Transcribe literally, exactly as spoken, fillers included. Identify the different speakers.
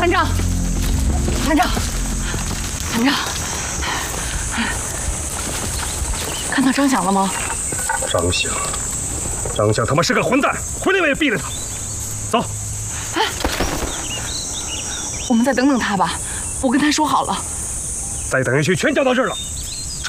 Speaker 1: 团长，团长，团长，看到张响了吗？
Speaker 2: 张响，张响他妈是个混蛋，回来我也毙了他。走。哎，
Speaker 1: 我们再等等他吧，我跟他说好了。
Speaker 2: 再等下去全交到这儿了。